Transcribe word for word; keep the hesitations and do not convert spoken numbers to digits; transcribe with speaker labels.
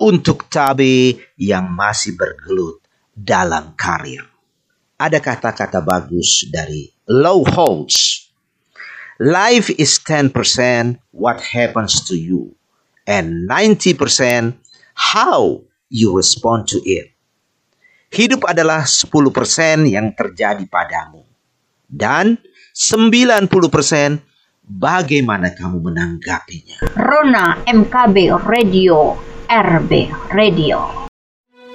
Speaker 1: untuk cabai yang masih bergelut dalam karir. Ada kata-kata bagus dari Low Holtz. Life is ten percent what happens to you and ninety percent how you respond to it. Hidup adalah sepuluh persen yang terjadi padamu dan sembilan puluh persen bagaimana kamu menanggapinya.
Speaker 2: Rona M K B Radio, R B Radio.